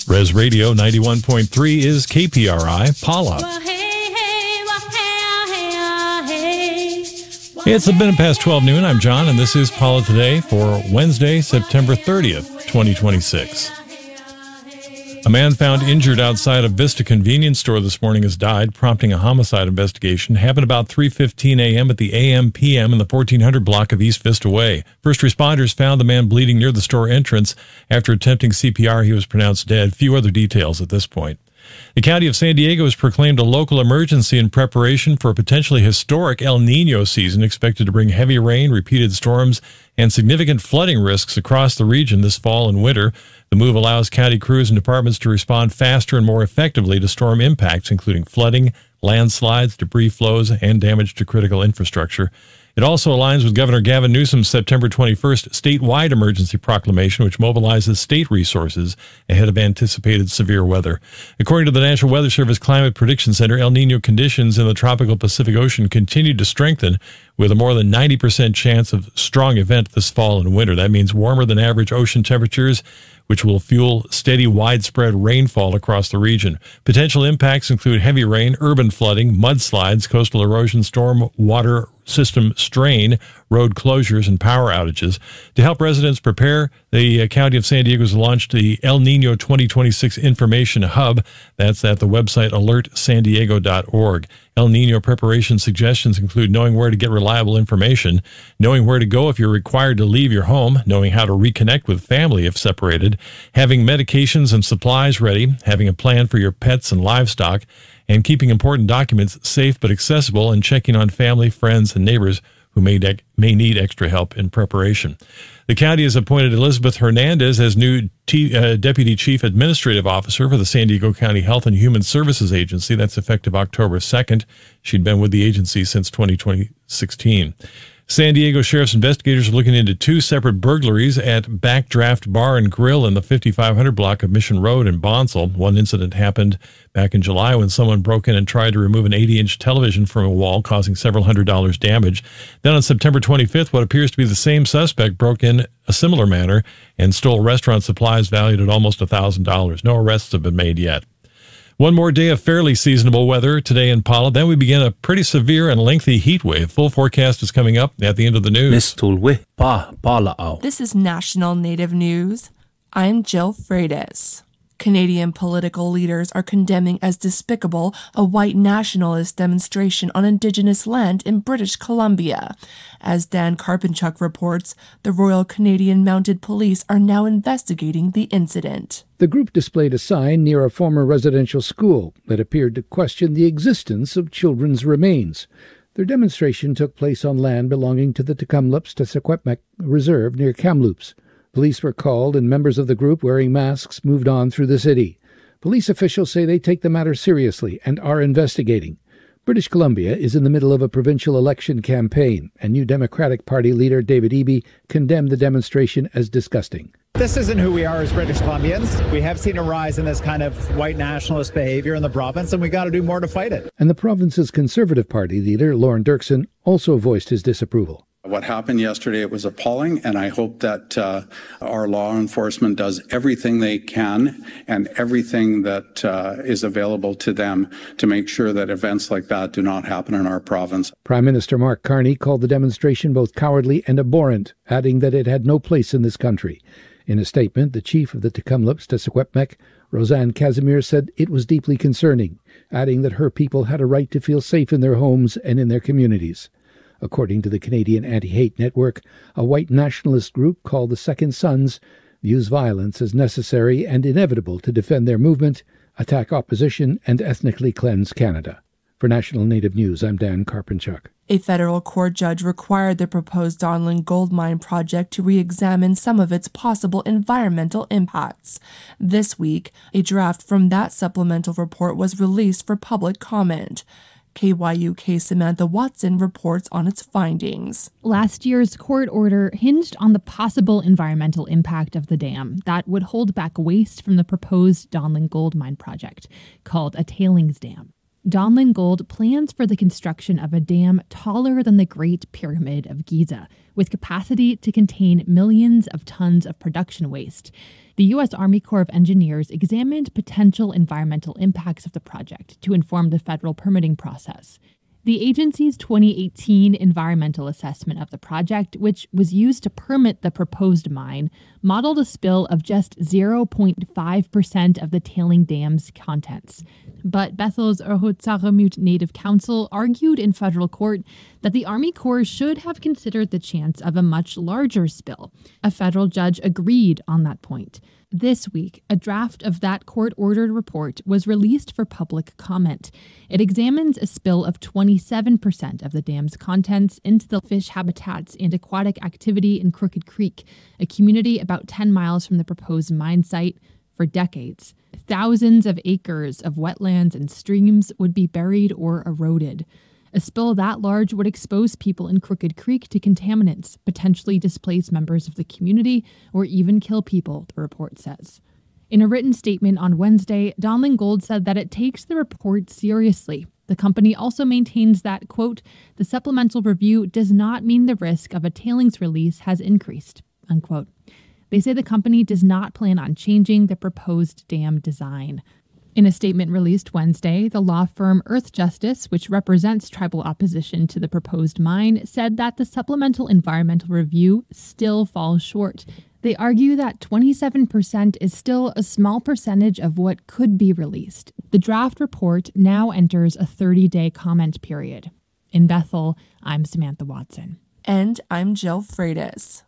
Res Radio 91.3 is KPRI, Paula. It's a minute past 12 noon. I'm John, and this is Paula Today for Wednesday, September 30th, 2026. A man found injured outside a Vista convenience store this morning has died, prompting a homicide investigation. Happened about 3:15 a.m. at the AM/PM in the 1400 block of East Vista Way. First responders found the man bleeding near the store entrance. After attempting CPR, he was pronounced dead. Few other details at this point. The County of San Diego has proclaimed a local emergency in preparation for a potentially historic El Niño season expected to bring heavy rain, repeated storms, and significant flooding risks across the region this fall and winter. The move allows county crews and departments to respond faster and more effectively to storm impacts, including flooding, landslides, debris flows, and damage to critical infrastructure. It also aligns with Governor Gavin Newsom's September 21st statewide emergency proclamation, which mobilizes state resources ahead of anticipated severe weather. According to the National Weather Service Climate Prediction Center, El Niño conditions in the tropical Pacific Ocean continue to strengthen, with a more than 90% chance of strong event this fall and winter. That means warmer than average ocean temperatures, which will fuel steady, widespread rainfall across the region. Potential impacts include heavy rain, urban flooding, mudslides, coastal erosion, storm water system strain, road closures, and power outages. To help residents prepare, the County of San Diego has launched the El Niño 2026 Information Hub. That's at the website alertsandiego.org. El Niño preparation suggestions include knowing where to get reliable information, knowing where to go if you're required to leave your home, knowing how to reconnect with family if separated, having medications and supplies ready, having a plan for your pets and livestock, and keeping important documents safe but accessible, and checking on family, friends, and neighbors who may need extra help in preparation. The county has appointed Elizabeth Hernandez as new Deputy Chief Administrative Officer for the San Diego County Health and Human Services Agency. That's effective October 2nd. She'd been with the agency since 2016. San Diego Sheriff's investigators are looking into two separate burglaries at Backdraft Bar and Grill in the 5500 block of Mission Road in Bonsall. One incident happened back in July when someone broke in and tried to remove an 80-inch television from a wall, causing several $100s damage. Then on September 25th, what appears to be the same suspect broke in a similar manner and stole restaurant supplies valued at almost $1,000. No arrests have been made yet. One more day of fairly seasonable weather today in Paula. Then we begin a pretty severe and lengthy heat wave. Full forecast is coming up at the end of the news. This is National Native News. I'm Jill Freitas. Canadian political leaders are condemning as despicable a white nationalist demonstration on Indigenous land in British Columbia. As Dan Karpinchuk reports, the Royal Canadian Mounted Police are now investigating the incident. The group displayed a sign near a former residential school that appeared to question the existence of children's remains. Their demonstration took place on land belonging to the Tk'emlúps-te-Secwepemc Reserve near Kamloops. Police were called and members of the group wearing masks moved on through the city. Police officials say they take the matter seriously and are investigating. British Columbia is in the middle of a provincial election campaign, and New Democratic Party leader David Eby condemned the demonstration as disgusting. This isn't who we are as British Columbians. We have seen a rise in this kind of white nationalist behavior in the province, and we got to do more to fight it. And the province's Conservative Party leader, Lorne Dirksen, also voiced his disapproval. What happened yesterday, it was appalling, and I hope that our law enforcement does everything they can and everything that is available to them to make sure that events like that do not happen in our province. Prime Minister Mark Carney called the demonstration both cowardly and abhorrent, adding that it had no place in this country. In a statement, the chief of the Tk'emlúps-te-Secwepemc, Roseanne Casimir, said it was deeply concerning, adding that her people had a right to feel safe in their homes and in their communities. According to the Canadian Anti-Hate Network, a white nationalist group called the Second Sons views violence as necessary and inevitable to defend their movement, attack opposition, and ethnically cleanse Canada. For National Native News, I'm Dan Karpinchuk. A federal court judge required the proposed Donlin Gold Mine project to re-examine some of its possible environmental impacts. This week, a draft from that supplemental report was released for public comment. KYUK's Samantha Watson reports on its findings. Last year's court order hinged on the possible environmental impact of the dam that would hold back waste from the proposed Donlin Gold Mine project, called a tailings dam. Donlin Gold plans for the construction of a dam taller than the Great Pyramid of Giza, with capacity to contain millions of tons of production waste. The U.S. Army Corps of Engineers examined potential environmental impacts of the project to inform the federal permitting process. The agency's 2018 environmental assessment of the project, which was used to permit the proposed mine, modeled a spill of just 0.5% of the tailing dam's contents. But Bethel's Ohotsaramiut Native Council argued in federal court that the Army Corps should have considered the chance of a much larger spill. A federal judge agreed on that point. This week, a draft of that court-ordered report was released for public comment. It examines a spill of 27% of the dam's contents into the fish habitats and aquatic activity in Crooked Creek, a community about 10 miles from the proposed mine site. For decades, thousands of acres of wetlands and streams would be buried or eroded. A spill that large would expose people in Crooked Creek to contaminants, potentially displace members of the community, or even kill people, the report says. In a written statement on Wednesday, Donlin Gold said that it takes the report seriously. The company also maintains that, quote, the supplemental review does not mean the risk of a tailings release has increased, unquote. They say the company does not plan on changing the proposed dam design. In a statement released Wednesday, the law firm Earth Justice, which represents tribal opposition to the proposed mine, said that the supplemental environmental review still falls short. They argue that 27% is still a small percentage of what could be released. The draft report now enters a 30-day comment period. In Bethel, I'm Samantha Watson. And I'm Jill Freitas.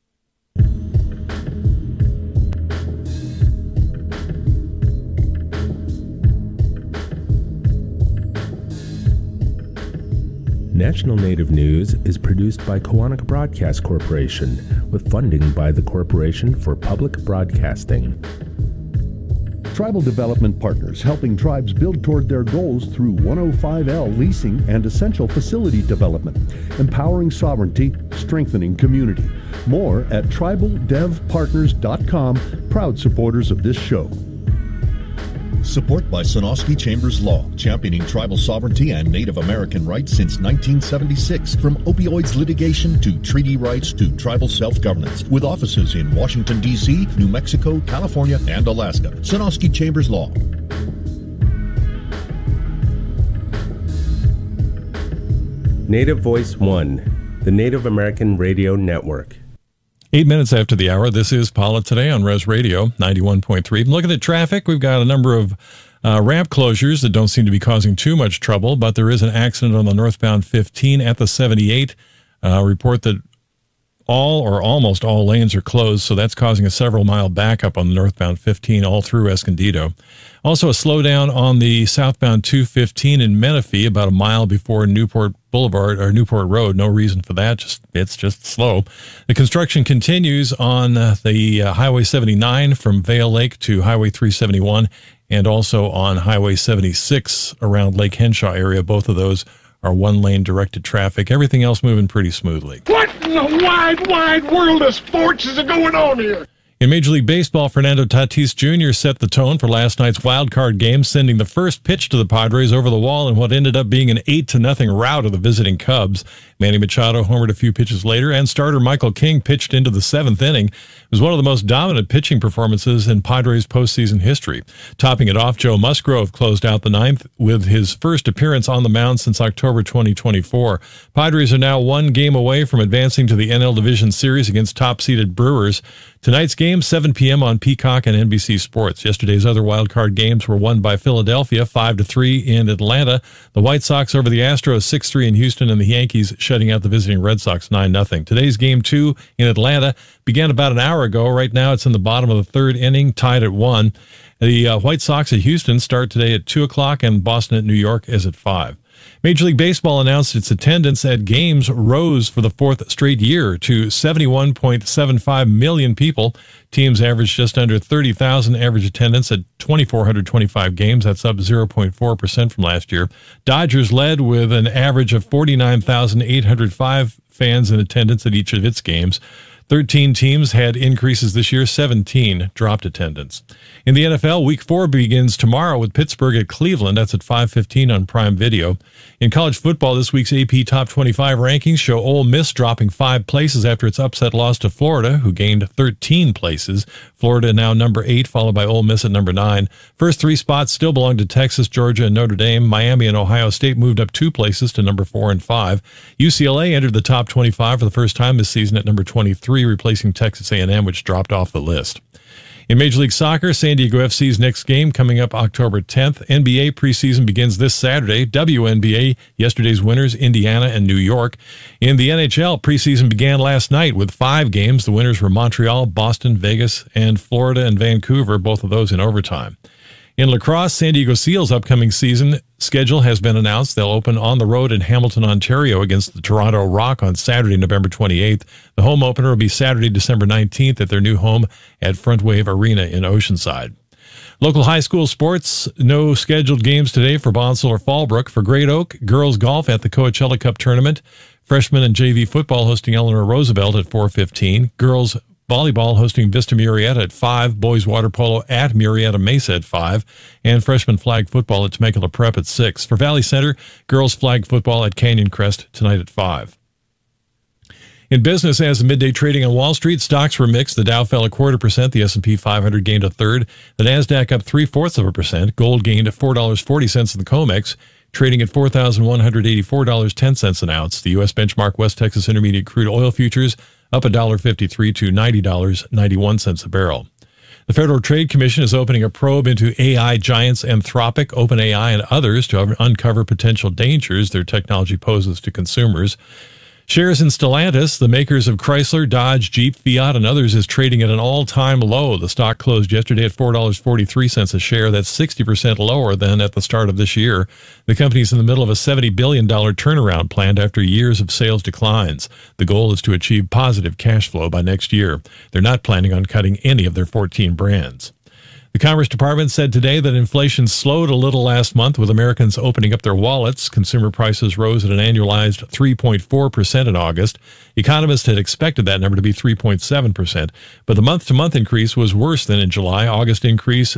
National Native News is produced by Kawanaka Broadcast Corporation with funding by the Corporation for Public Broadcasting. Tribal Development Partners, helping tribes build toward their goals through 105L leasing and essential facility development, empowering sovereignty, strengthening community. More at tribaldevpartners.com, proud supporters of this show. Support by Sonosky Chambers Law, championing tribal sovereignty and Native American rights since 1976. From opioids litigation to treaty rights to tribal self-governance. With offices in Washington, D.C., New Mexico, California, and Alaska. Sonosky Chambers Law. Native Voice One, the Native American Radio Network. 8 minutes after the hour, this is Paula Today on Res Radio 91.3. Looking at traffic, we've got a number of ramp closures that don't seem to be causing too much trouble, but there is an accident on the northbound 15 at the 78. Report that all or almost all lanes are closed, so that's causing a several-mile backup on the northbound 15 all through Escondido. Also, a slowdown on the southbound 215 in Menifee, about a mile before Newport Boulevard or Newport Road. No reason for that. It's just slow. The construction continues on the Highway 79 from Vale Lake to Highway 371, and also on Highway 76 around Lake Henshaw area. Both of those are one-lane directed traffic. Everything else moving pretty smoothly. What in the wide, wide world of sports is going on here? In Major League Baseball, Fernando Tatis Jr. set the tone for last night's wild card game, sending the first pitch to the Padres over the wall in what ended up being an 8-0 rout of the visiting Cubs. Manny Machado homered a few pitches later, and starter Michael King pitched into the seventh inning. It was one of the most dominant pitching performances in Padres postseason history. Topping it off, Joe Musgrove closed out the ninth with his first appearance on the mound since October 2024. Padres are now one game away from advancing to the NL Division Series against top-seeded Brewers. Tonight's game, 7 p.m. on Peacock and NBC Sports. Yesterday's other wildcard games were won by Philadelphia, 5-3 in Atlanta. The White Sox over the Astros, 6-3 in Houston, and the Yankees shutting out the visiting Red Sox, 9-0. Today's game 2 in Atlanta began about an hour ago. Right now it's in the bottom of the third inning, tied at 1. The White Sox at Houston start today at 2 o'clock, and Boston at New York is at 5. Major League Baseball announced its attendance at games rose for the fourth straight year to 71.75 million people. Teams averaged just under 30,000 average attendance at 2,425 games. That's up 0.4% from last year. Dodgers led with an average of 49,805 fans in attendance at each of its games. 13 teams had increases this year, 17 dropped attendance. In the NFL, Week 4 begins tomorrow with Pittsburgh at Cleveland. That's at 5:15 on Prime Video. In college football, this week's AP Top 25 rankings show Ole Miss dropping 5 places after its upset loss to Florida, who gained 13 places. Florida now number 8, followed by Ole Miss at number 9. First 3 spots still belong to Texas, Georgia, and Notre Dame. Miami and Ohio State moved up 2 places to number 4 and 5. UCLA entered the top 25 for the first time this season at number 23, replacing Texas A&M, which dropped off the list. In Major League Soccer, San Diego FC's next game coming up October 10th. NBA preseason begins this Saturday. WNBA, yesterday's winners, Indiana and New York. In the NHL, preseason began last night with 5 games. The winners were Montreal, Boston, Vegas, and Florida and Vancouver, both of those in overtime. In lacrosse, San Diego Seals' upcoming season schedule has been announced. They'll open on the road in Hamilton, Ontario against the Toronto Rock on Saturday, November 28th. The home opener will be Saturday, December 19th at their new home at Front Wave Arena in Oceanside. Local high school sports, no scheduled games today for Bonsall or Fallbrook. For Great Oak, girls golf at the Coachella Cup Tournament. Freshman and JV football hosting Eleanor Roosevelt at 4:15. Girls volleyball hosting Vista Murrieta at 5, boys water polo at Murrieta Mesa at 5, and freshman flag football at Temecula Prep at 6. For Valley Center, girls flag football at Canyon Crest tonight at 5. In business, as of midday trading on Wall Street, stocks were mixed. The Dow fell 0.25%, the S&P 500 gained 1/3, the NASDAQ up 0.75%, gold gained $4.40 in the COMEX, trading at $4,184.10 an ounce. The U.S. benchmark West Texas Intermediate crude oil futures up $1.53 to $90.91 a barrel. The Federal Trade Commission is opening a probe into AI giants Anthropic, OpenAI, and others to uncover potential dangers their technology poses to consumers. Shares in Stellantis, the makers of Chrysler, Dodge, Jeep, Fiat, and others, is trading at an all-time low. The stock closed yesterday at $4.43 a share. That's 60% lower than at the start of this year. The company is in the middle of a $70 billion turnaround plan after years of sales declines. The goal is to achieve positive cash flow by next year. They're not planning on cutting any of their 14 brands. The Commerce Department said today that inflation slowed a little last month with Americans opening up their wallets. Consumer prices rose at an annualized 3.4% in August. Economists had expected that number to be 3.7%, but the month-to-month increase was worse than in July. August increase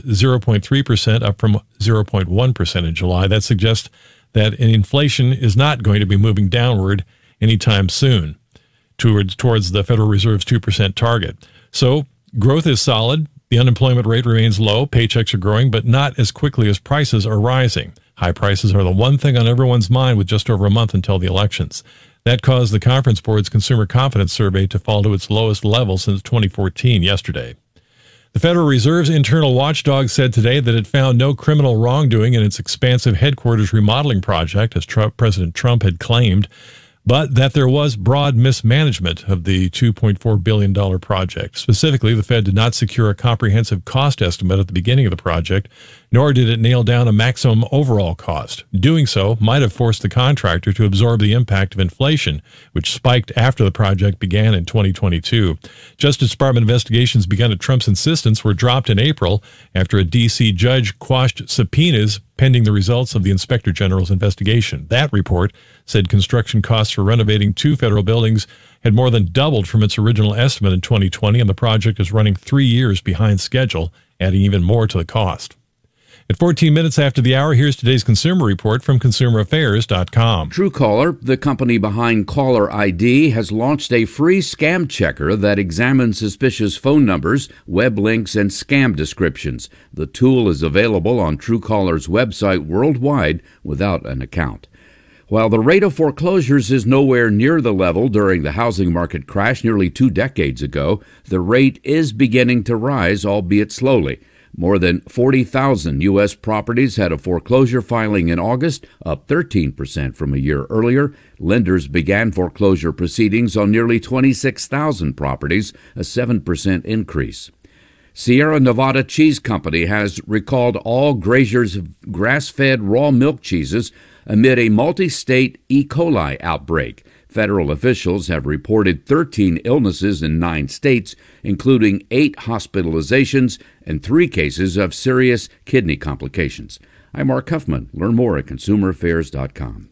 0.3%, up from 0.1% in July. That suggests that inflation is not going to be moving downward anytime soon towards the Federal Reserve's 2% target. So growth is solid. The unemployment rate remains low, paychecks are growing, but not as quickly as prices are rising. High prices are the one thing on everyone's mind with just over a month until the elections. That caused the Conference Board's Consumer Confidence Survey to fall to its lowest level since 2014 yesterday. The Federal Reserve's internal watchdog said today that it found no criminal wrongdoing in its expansive headquarters remodeling project, as President Trump had claimed, but that there was broad mismanagement of the $2.4 billion project. Specifically, the Fed did not secure a comprehensive cost estimate at the beginning of the project, nor did it nail down a maximum overall cost. Doing so might have forced the contractor to absorb the impact of inflation, which spiked after the project began in 2022. Justice Department investigations begun at Trump's insistence were dropped in April after a D.C. judge quashed subpoenas pending the results of the Inspector General's investigation. That report said construction costs for renovating 2 federal buildings had more than doubled from its original estimate in 2020, and the project is running 3 years behind schedule, adding even more to the cost. At 14 minutes after the hour, here's today's consumer report from ConsumerAffairs.com. Truecaller, the company behind Caller ID, has launched a free scam checker that examines suspicious phone numbers, web links, and scam descriptions. The tool is available on Truecaller's website worldwide without an account. While the rate of foreclosures is nowhere near the level during the housing market crash nearly 2 decades ago, the rate is beginning to rise, albeit slowly. More than 40,000 U.S. properties had a foreclosure filing in August, up 13% from a year earlier. Lenders began foreclosure proceedings on nearly 26,000 properties, a 7% increase. Sierra Nevada Cheese Company has recalled all Grazier's grass-fed raw milk cheeses amid a multi-state E. coli outbreak. Federal officials have reported 13 illnesses in 9 states, including 8 hospitalizations and 3 cases of serious kidney complications. I'm Mark Huffman. Learn more at ConsumerAffairs.com.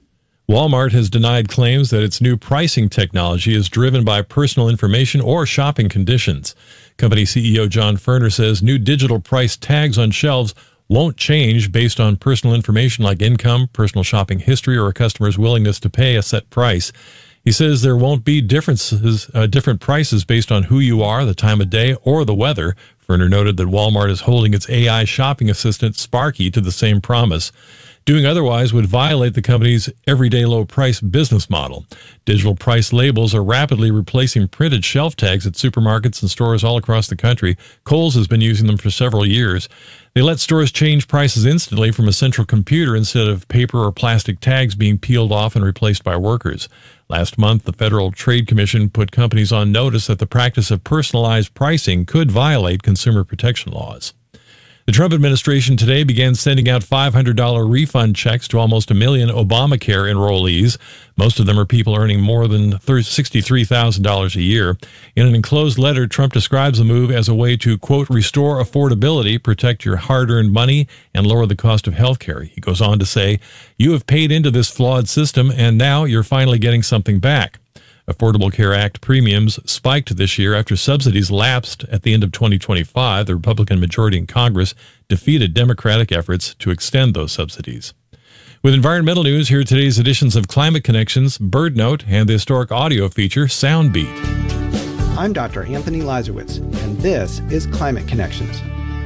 Walmart has denied claims that its new pricing technology is driven by personal information or shopping conditions. Company CEO John Furner says new digital price tags on shelves won't change based on personal information like income, personal shopping history, or a customer's willingness to pay a set price. He says there won't be different prices based on who you are, the time of day, or the weather. Furner noted that Walmart is holding its AI shopping assistant, Sparky, to the same promise. Doing otherwise would violate the company's everyday low price business model. Digital price labels are rapidly replacing printed shelf tags at supermarkets and stores all across the country. Kohl's has been using them for several years. They let stores change prices instantly from a central computer instead of paper or plastic tags being peeled off and replaced by workers. Last month, the Federal Trade Commission put companies on notice that the practice of personalized pricing could violate consumer protection laws. The Trump administration today began sending out $500 refund checks to almost 1 million Obamacare enrollees. Most of them are people earning more than $63,000 a year. In an enclosed letter, Trump describes the move as a way to, quote, restore affordability, protect your hard-earned money, and lower the cost of health care. He goes on to say, you have paid into this flawed system, and now you're finally getting something back. Affordable Care Act premiums spiked this year after subsidies lapsed at the end of 2025. The Republican majority in Congress defeated Democratic efforts to extend those subsidies. With environmental news, here are today's editions of Climate Connections, Bird Note, and the historic audio feature, Soundbeat. I'm Dr. Anthony Lazarowitz, and this is Climate Connections.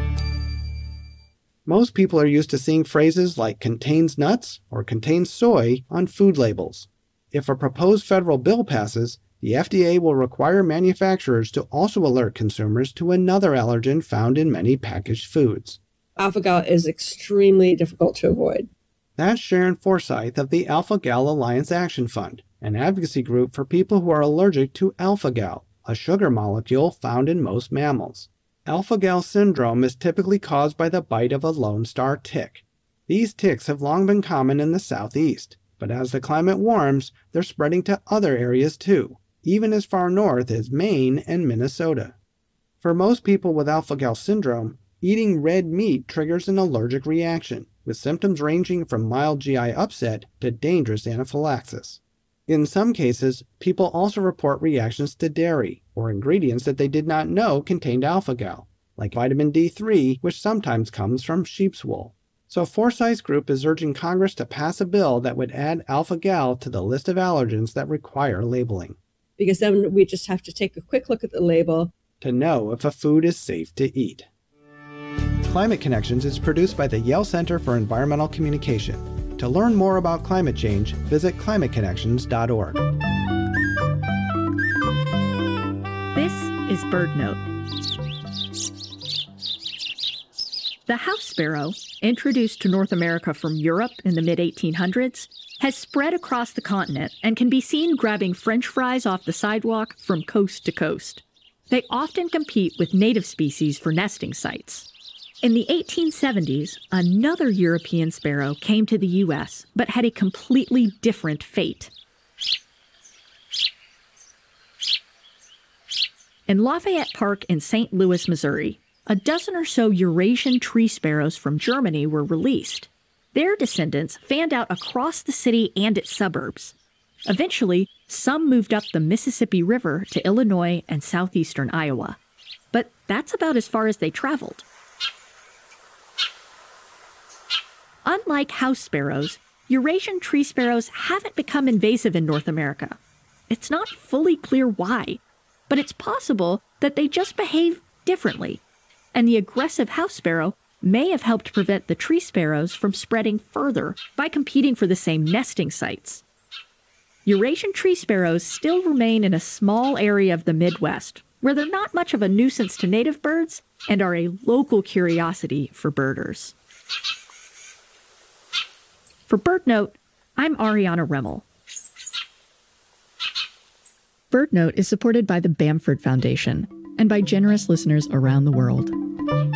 Most people are used to seeing phrases like contains nuts or contains soy on food labels. If a proposed federal bill passes, the FDA will require manufacturers to also alert consumers to another allergen found in many packaged foods. Alpha-gal is extremely difficult to avoid. That's Sharon Forsyth of the Alpha-gal Alliance Action Fund, an advocacy group for people who are allergic to alpha-gal, a sugar molecule found in most mammals. Alpha-gal syndrome is typically caused by the bite of a Lone Star tick. These ticks have long been common in the southeast. But as the climate warms, they're spreading to other areas too, even as far north as Maine and Minnesota. For most people with alpha-gal syndrome, eating red meat triggers an allergic reaction, with symptoms ranging from mild GI upset to dangerous anaphylaxis. In some cases, people also report reactions to dairy or ingredients that they did not know contained alpha-gal, like vitamin D3, which sometimes comes from sheep's wool. So Forsyth's group is urging Congress to pass a bill that would add alpha-gal to the list of allergens that require labeling. Because then we just have to take a quick look at the label to know if a food is safe to eat. Climate Connections is produced by the Yale Center for Environmental Communication. To learn more about climate change, visit climateconnections.org. This is Bird Note. The house sparrow, introduced to North America from Europe in the mid-1800s, has spread across the continent and can be seen grabbing French fries off the sidewalk from coast to coast. They often compete with native species for nesting sites. In the 1870s, another European sparrow came to the U.S., but had a completely different fate. In Lafayette Park in St. Louis, Missouri, a dozen or so Eurasian tree sparrows from Germany were released. Their descendants fanned out across the city and its suburbs. Eventually, some moved up the Mississippi River to Illinois and southeastern Iowa. But that's about as far as they traveled. Unlike house sparrows, Eurasian tree sparrows haven't become invasive in North America. It's not fully clear why, but it's possible that they just behave differently. And the aggressive house sparrow may have helped prevent the tree sparrows from spreading further by competing for the same nesting sites. Eurasian tree sparrows still remain in a small area of the Midwest, where they're not much of a nuisance to native birds and are a local curiosity for birders. For Bird Note, I'm Ariana Remmel. Bird Note is supported by the Bamford Foundation and by generous listeners around the world.